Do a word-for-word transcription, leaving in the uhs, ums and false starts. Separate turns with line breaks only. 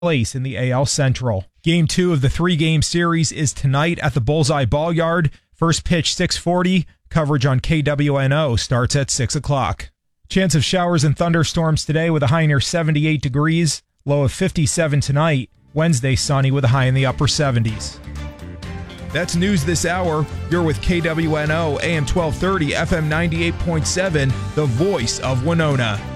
place in the A L Central. Game two of the three-game series is tonight at the Bullseye Ball Yard. First pitch six forty. Coverage on K W N O starts at six o'clock. Chance of showers and thunderstorms today with a high near seventy-eight degrees. Low of fifty-seven tonight. Wednesday sunny with a high in the upper seventies. That's news this hour. You're with K W N O A M twelve thirty, F M ninety-eight point seven, the voice of Winona.